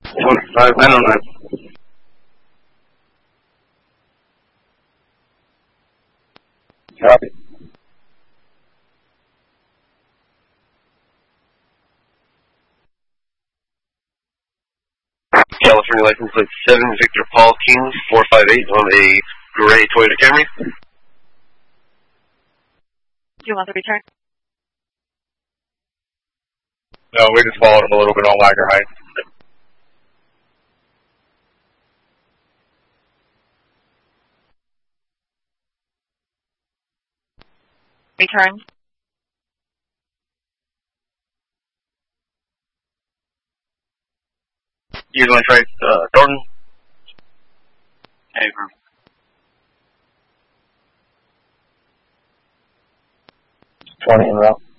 2509. Copy. California license plate 7 Victor Paul King 458 on a gray Toyota Camry. Do you want the return? No, we just followed him a little bit on Wagner Heights. Return. You want to try Thornton? Hey, bro. 20 en route.